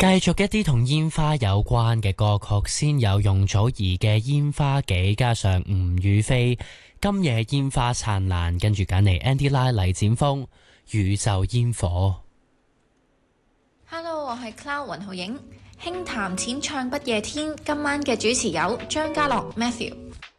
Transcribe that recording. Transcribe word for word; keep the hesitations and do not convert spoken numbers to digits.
繼續一啲同煙花有關嘅歌曲，先有容祖兒嘅《煙花紀》，加上吳雨霏今夜煙花燦爛，跟住揀嚟 Andy Lau 黎展峰宇宙煙火。 Hello， 我係 Cloud 雲浩影，輕談淺唱不夜天。今晚嘅主持有張家樂 Matthew。